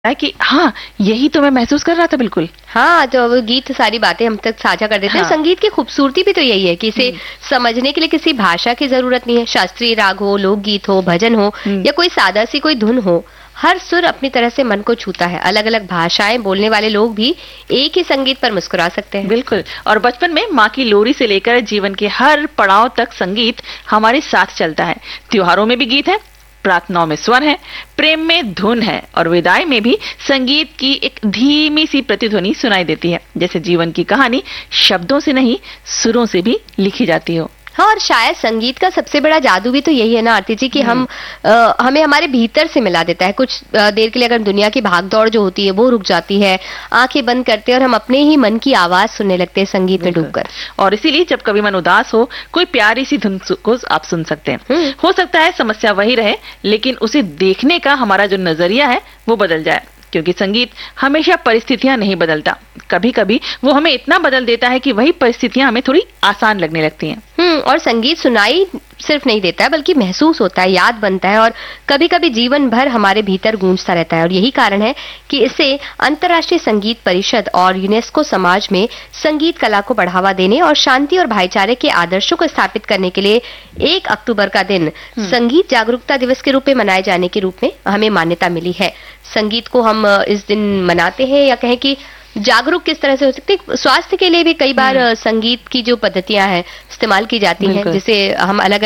है कि हाँ, यही तो मैं महसूस कर रहा था बिल्कुल। हाँ, तो वो गीत सारी बातें हम तक साझा कर देते हैं। हाँ। संगीत की खूबसूरती भी तो यही है कि इसे समझने के लिए किसी भाषा की जरूरत नहीं है। शास्त्रीय राग हो, लोकगीत हो, भजन हो या कोई सादा सी कोई धुन हो, हर सुर अपनी तरह से मन को छूता है। अलग अलग भाषाएं बोलने वाले लोग भी एक ही संगीत पर मुस्कुरा सकते हैं। बिल्कुल। और बचपन में माँ की लोरी से लेकर जीवन के हर पड़ाव तक संगीत हमारे साथ चलता है। त्योहारों में भी गीत है, प्रार्थनाओं में स्वर है, प्रेम में धुन है और विदाई में भी संगीत की एक धीमी सी प्रतिध्वनि सुनाई देती है, जैसे जीवन की कहानी शब्दों से नहीं सुरों से भी लिखी जाती हो। हाँ, और शायद संगीत का सबसे बड़ा जादू भी तो यही है ना आरती जी कि हमें हमारे भीतर से मिला देता है। कुछ देर के लिए अगर दुनिया की भागदौड़ जो होती है वो रुक जाती है, आंखें बंद करते हैं और हम अपने ही मन की आवाज सुनने लगते हैं संगीत में डूबकर। और इसीलिए जब कभी मन उदास हो, कोई प्यारी सी धुन को आप सुन सकते हैं। हो सकता है समस्या वही रहे, लेकिन उसे देखने का हमारा जो नजरिया है वो बदल जाए, क्योंकि संगीत हमेशा परिस्थितियां नहीं बदलता। कभी कभी वो हमें इतना बदल देता है कि वही परिस्थितियां हमें थोड़ी आसान लगने लगती हैं। और संगीत सुनाई सिर्फ नहीं देता है बल्कि महसूस होता है, याद बनता है और कभी कभी जीवन भर हमारे भीतर गूंजता रहता है। और यही कारण है कि इसे अंतर्राष्ट्रीय संगीत परिषद और यूनेस्को समाज में संगीत कला को बढ़ावा देने और शांति और भाईचारे के आदर्शों को स्थापित करने के लिए 1 अक्टूबर का दिन संगीत जागरूकता दिवस के रूप में मनाए जाने के रूप में हमें मान्यता मिली है। संगीत को हम इस दिन मनाते हैं, या कहें कि जागरूक किस तरह से हो सकते हैं। स्वास्थ्य के लिए भी कई बार संगीत की जो पद्धतियां हैं इस्तेमाल की जाती हैं, जैसे हम अलग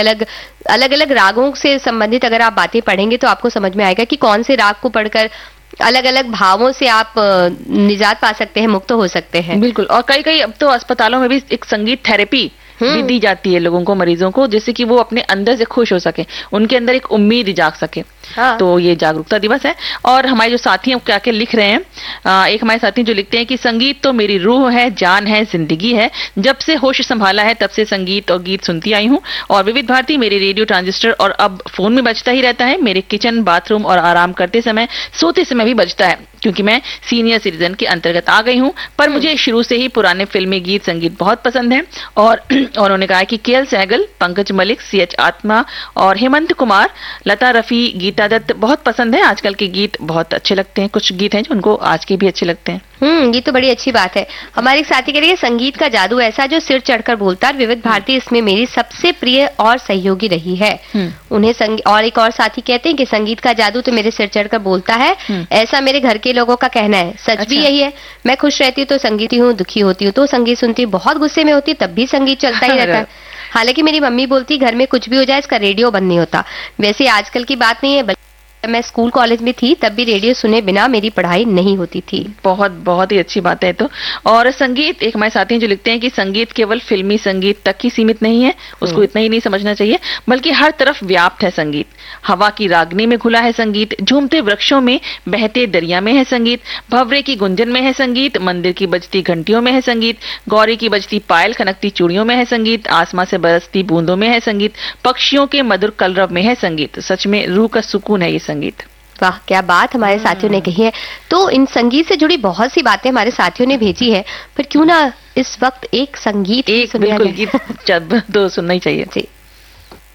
अलग रागों से संबंधित अगर आप बातें पढ़ेंगे तो आपको समझ में आएगा कि कौन से राग को पढ़कर अलग अलग भावों से आप निजात पा सकते हैं, मुक्त हो सकते हैं। बिल्कुल। और कई अब तो अस्पतालों में भी एक संगीत थेरेपी भी दी जाती है लोगों को, मरीजों को, जिससे कि वो अपने अंदर से खुश हो सके, उनके अंदर एक उम्मीद जाग सके। हाँ। तो ये जागरूकता दिवस है। और हमारे जो साथी हैं क्या क्या लिख रहे हैं, एक हमारे साथी जो लिखते हैं कि संगीत तो मेरी रूह है, जान है, जिंदगी है। जब से होश संभाला है तब से संगीत और गीत सुनती आई हूँ, और विविध भारती मेरी रेडियो ट्रांजिस्टर और अब फोन में बजता ही रहता है। मेरे किचन, बाथरूम और आराम करते समय, सोते समय भी बजता है, क्योंकि मैं सीनियर सिटीजन के अंतर्गत आ गई हूँ। पर मुझे शुरू से ही पुराने फिल्मी गीत संगीत बहुत पसंद है। और उन्होंने कहा कि के.एल. सहगल, पंकज मलिक, सी.एच. आत्मा और हेमंत कुमार, लता रफी, गीता दत्त बहुत पसंद है। आजकल के गीत बहुत अच्छे लगते हैं। कुछ गीत हैं जो उनको आज के भी अच्छे लगते हैं। ये तो बड़ी अच्छी बात है। हमारे एक साथी कह रही है संगीत का जादू ऐसा जो सिर चढ़कर बोलता है। विविध भारती इसमें मेरी सबसे प्रिय और सहयोगी रही है। उन्हें और एक और साथी कहते हैं कि संगीत का जादू तो मेरे सिर चढ़कर बोलता है, ऐसा मेरे घर के लोगों का कहना है। सच भी यही है। मैं खुश रहती हूँ तो संगीत हूँ, दुखी होती हूँ तो संगीत सुनती हूँ, बहुत गुस्से में होती तब भी संगीत चलता ही रहता है। हालांकि मेरी मम्मी बोलती घर में कुछ भी हो जाए इसका रेडियो बंद नहीं होता। वैसे आजकल की बात नहीं है, मैं स्कूल कॉलेज में थी तब भी रेडियो सुने बिना मेरी पढ़ाई नहीं होती थी। बहुत ही अच्छी बात है। तो और संगीत, एक हमारे साथी जो लिखते हैं कि संगीत केवल फिल्मी संगीत तक ही सीमित नहीं है, उसको इतना ही नहीं समझना चाहिए, बल्कि हर तरफ व्याप्त है संगीत। हवा की रागनी में घुला है संगीत, झूमते वृक्षों में, बहते दरिया में है संगीत, भंवरे की गुंजन में है संगीत, मंदिर की बजती घंटियों में है संगीत, गौरी की बजती पायल खनकती चूड़ियों में है संगीत, आसमां से बरसती बूंदों में है संगीत, पक्षियों के मधुर कलरव में है संगीत। सच में रूह का सुकून है ये संगीत। वाह, क्या बात हमारे साथियों ने कही है। तो इन संगीत से जुड़ी बहुत सी बातें हमारे साथियों ने भेजी है, पर क्यों ना इस वक्त एक संगीत बिल्कुल गीत तो सुनना ही चाहिए। जी।